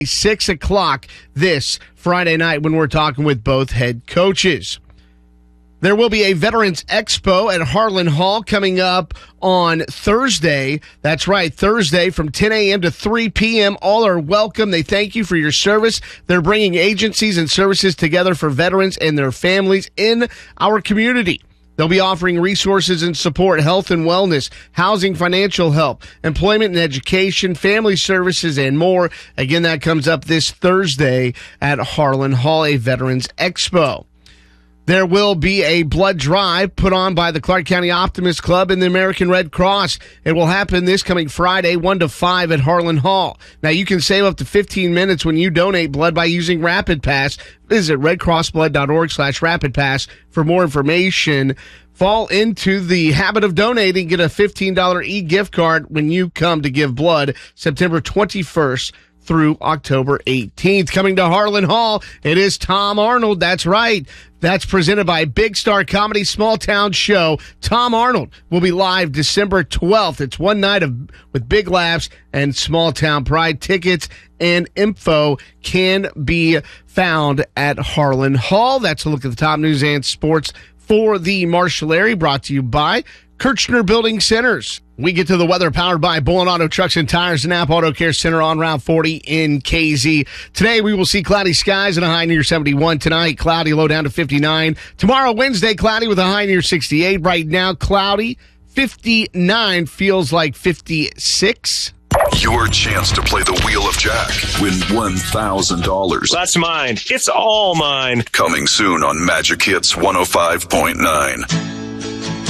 6 o'clock this Friday night when we're talking with both head coaches. There will be a Veterans Expo at Harlan Hall coming up on Thursday. That's right, Thursday from 10 a.m. to 3 p.m. All are welcome. They thank you for your service. They're bringing agencies and services together for veterans and their families in our community. They'll be offering resources and support, health and wellness, housing, financial help, employment and education, family services, and more. Again, that comes up this Thursday at Harlan Hall, a Veterans Expo. There will be a blood drive put on by the Clark County Optimist Club and the American Red Cross. It will happen this coming Friday, 1 to 5 at Harlan Hall. Now, you can save up to 15 minutes when you donate blood by using Rapid Pass. Visit redcrossblood.org/Rapid Pass for more information. Fall into the habit of donating. Get a $15 e-gift card when you come to give blood September 21st through October 18th. Coming to Harlan Hall, it is Tom Arnold. That's right. That's presented by Big Star Comedy Small Town Show. Tom Arnold will be live December 12th. It's one night with big laughs and small town pride. Tickets and info can be found at Harlan Hall. That's a look at the top news and sports for the Marshall area, brought to you by Kirchner Building Centers. We get to the weather powered by Bullen Auto Trucks and Tires and Napa Auto Care Center on Route 40 in KZ. Today we will see cloudy skies and a high near 71. Tonight, cloudy, low down to 59. Tomorrow, Wednesday, cloudy with a high near 68. Right now, cloudy, 59, feels like 56. Your chance to play the Wheel of Jack. Win $1,000. That's mine. It's all mine. Coming soon on Magic Hits 105.9.